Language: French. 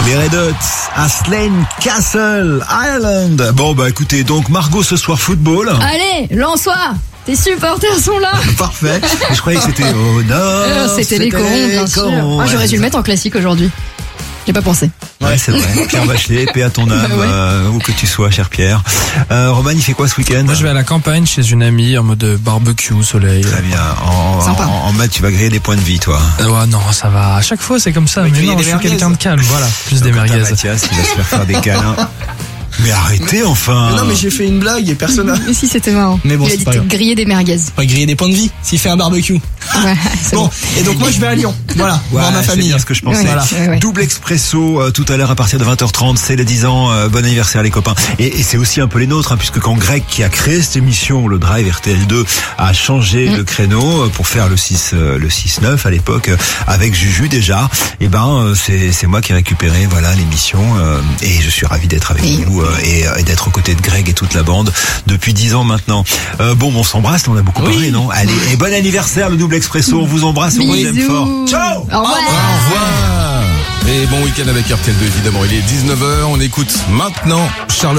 Les Red Hot à Slane Castle, Ireland. Bon bah écoutez, donc Margot ce soir football. Allez, lance-toi. Tes supporters sont là. Parfait. Je croyais que c'était au nord. C'était les corons, bien sûr. Moi, j'aurais dû le mettre en classique aujourd'hui. J'ai pas pensé. Ouais, c'est vrai. Pierre Bachelet, paix à ton âme, où que tu sois, cher Pierre. Roman, il fait quoi ce week-end? Moi, je vais à la campagne chez une amie en mode barbecue, soleil. Très bien. En mode, tu vas griller des points de vie, toi. Ouais, non, ça va. À chaque fois, c'est comme ça. Mais non, je suis quelqu'un de calme. Voilà. Plus des merguez. Mathias, il va se faire des câlins. Mais arrêtez enfin. Mais non, mais j'ai fait une blague et personne n'a. Mais si, c'était marrant. Mais bon, il a c'est dit pas grave. griller des merguez. Pas griller des points de vie s'il fait un barbecue. Ouais, Bon, et donc moi je vais à Lyon. Voilà, voir ma c'est famille. bien ce que je pensais. Ouais, Voilà. ouais. Double expresso tout à l'heure à partir de 20h30, c'est les 10 ans. Bon anniversaire les copains. Et c'est aussi un peu les nôtres, puisque quand Greg qui a créé cette émission, le Drive RTL2, a changé le créneau pour faire le 6-9 à l'époque avec Juju déjà. Et ben c'est moi qui ai récupéré l'émission et je suis ravi d'être avec vous et d'être aux côtés de Greg et toute la bande depuis 10 ans maintenant. On s'embrasse, on a beaucoup parlé, non? Allez, et bon anniversaire le double expresso, on vous embrasse, on vous aime fort. Ciao. Au revoir. Au revoir. Et bon week-end avec RTL2 évidemment. Il est 19h, on écoute maintenant Charles